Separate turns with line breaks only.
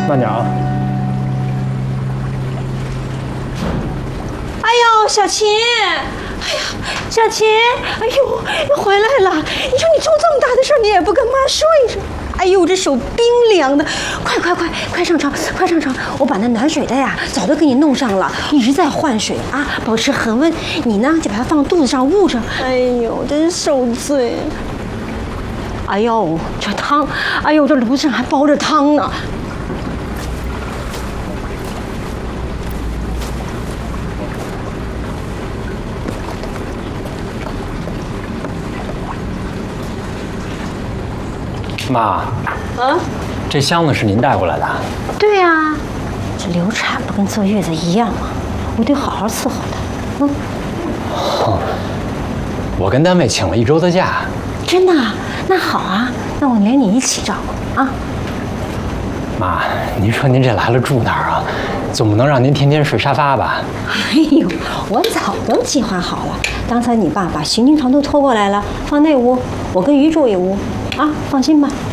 慢点啊。
哎呦，小琴，哎呀，小琴，哎呦，你回来了！你说你出这么大的事，你也不跟妈说一声。哎呦，这手冰凉的，快上床，快上床！我把那暖水袋呀，早都给你弄上了，一直在换水啊，保持恒温。你呢，就把它放肚子上捂着。哎呦，真受罪！哎呦，这汤，哎呦，这炉子上还煲着汤呢。
妈，
啊，
这箱子是您带过来的？
对呀，这流产不跟坐月子一样吗？我得好好伺候她。
我跟单位请了1周的假。
真的？那好啊，那我连你一起照顾啊。
妈，您说您这来了住哪儿啊？总不能让您天天睡沙发吧？
哎呦，我早都计划好了。刚才你爸把行军床都拖过来了，放那屋，我跟鱼住一屋，啊，放心吧。